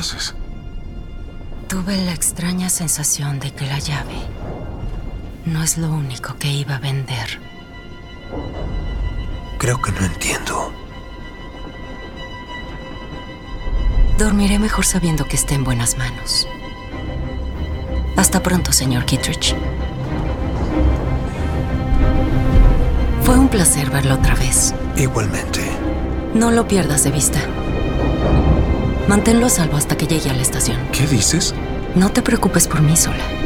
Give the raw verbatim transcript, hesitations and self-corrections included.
haces? Tuve la extraña sensación de que la llave no es lo único que iba a vender. Creo que no entiendo. Dormiré mejor sabiendo que esté en buenas manos. Hasta pronto, señor Kittredge. Fue un placer verlo otra vez. Igualmente. No lo pierdas de vista. Manténlo a salvo hasta que llegue a la estación. ¿Qué dices? No te preocupes por mí sola.